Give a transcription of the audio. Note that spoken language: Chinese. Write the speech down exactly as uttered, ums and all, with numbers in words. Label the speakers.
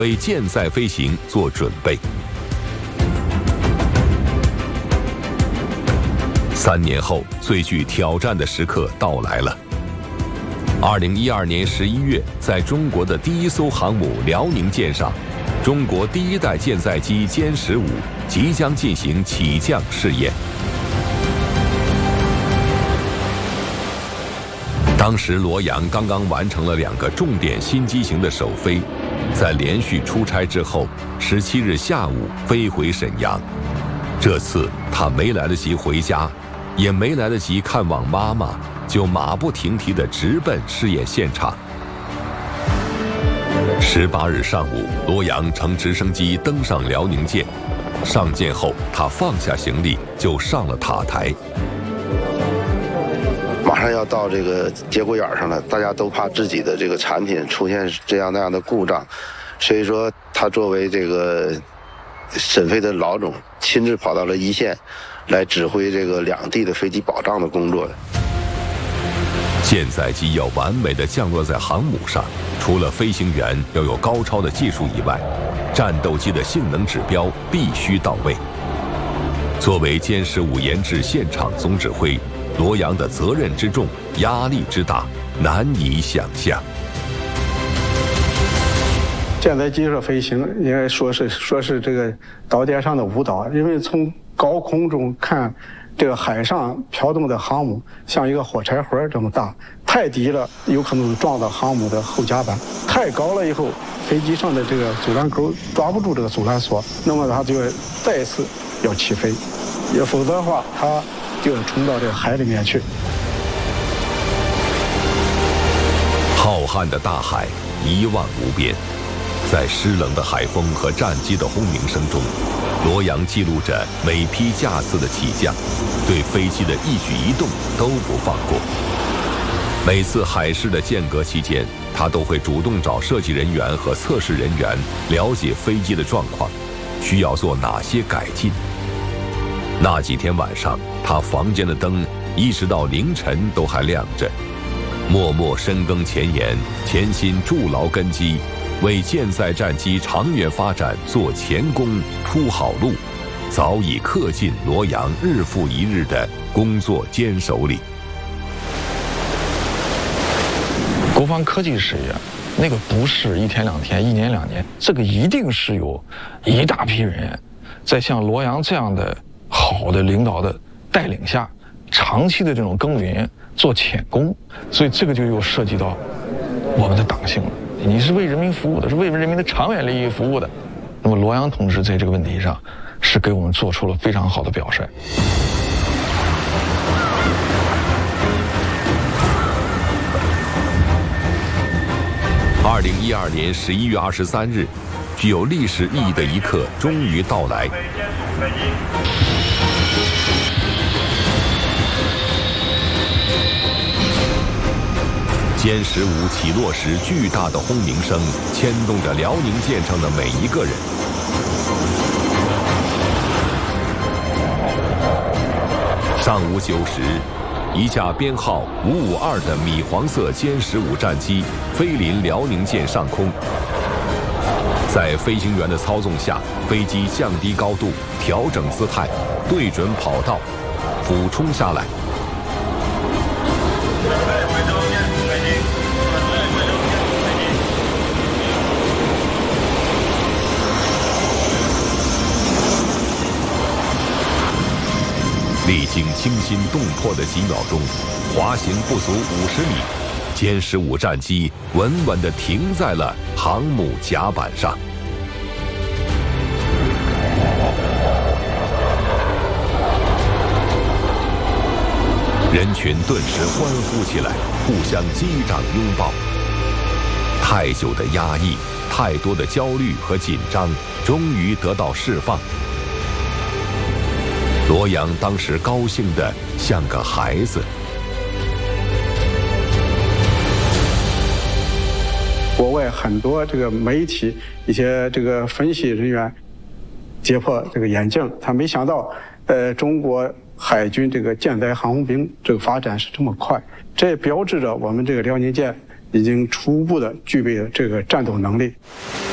Speaker 1: 为舰载飞行做准备。三年后，最具挑战的时刻到来了。二零一二年十一月，在中国的第一艘航母辽宁舰上，中国第一代舰载机歼十五即将进行起降试验。当时罗阳刚刚完成了两个重点新机型的首飞，在连续出差之后，十七日下午飞回沈阳。这次他没来得及回家，也没来得及看望妈妈，就马不停蹄地直奔试验现场。十八日上午，罗阳乘直升机登上辽宁舰。上舰后，他放下行李就上了塔台。
Speaker 2: 马上要到这个节骨眼上了，大家都怕自己的这个产品出现这样那样的故障，所以说他作为这个沈飞的老总，亲自跑到了一线，来指挥这个两地的飞机保障的工作。
Speaker 1: 舰载机要完美地降落在航母上，除了飞行员要有高超的技术以外，战斗机的性能指标必须到位。作为歼十五研制现场总指挥，罗阳的责任之重，压力之大，难以想象。
Speaker 3: 舰载机的飞行应该说是说是这个岛点上的舞蹈，因为从高空中看，这个海上飘动的航母像一个火柴盒这么大，太低了有可能撞到航母的后甲板，太高了以后，飞机上的这个阻拦钩抓不住这个阻拦索，那么它就再一次要起飞，也否则的话它就要冲到这个海里面去。
Speaker 1: 浩瀚的大海一望无边，在湿冷的海风和战机的轰鸣声中，罗阳记录着每批架次的起降，对飞机的一举一动都不放过。每次海试的间隔期间，他都会主动找设计人员和测试人员了解飞机的状况，需要做哪些改进。那几天晚上，他房间的灯一直到凌晨都还亮着，默默深耕前沿，潜心筑牢根基，为舰载战机长远发展做前功铺好路，早已刻进罗阳日复一日的工作坚守里。
Speaker 4: 国防科技事业，那个不是一天两天、一年两年，这个一定是有一大批人在像罗阳这样的好的领导的带领下，长期的这种耕耘做潜攻，所以这个就又涉及到我们的党性了。你是为人民服务的，是为人民的长远利益服务的。那么罗阳同志在这个问题上是给我们做出了非常好的表率。
Speaker 1: 二零一二年十一月二十三日，具有历史意义的一刻终于到来。歼十五起落时巨大的轰鸣声牵动着辽宁舰上的每一个人。上午九时，一架编号五五二的米黄色歼十五战机飞临辽宁舰上空，在飞行员的操纵下，飞机降低高度，调整姿态，对准跑道，俯冲下来。历经惊心动魄的几秒钟，滑行不足五十米，歼十五战机稳稳地停在了航母甲板上。人群顿时欢呼起来，互相击掌拥抱。太久的压抑，太多的焦虑和紧张，终于得到释放。罗阳当时高兴得像个孩子。
Speaker 3: 国外很多这个媒体、一些这个分析人员揭破这个眼镜，他没想到，呃，中国海军这个舰载航空兵这个发展是这么快，这也标志着我们这个辽宁舰已经初步的具备了这个战斗能力。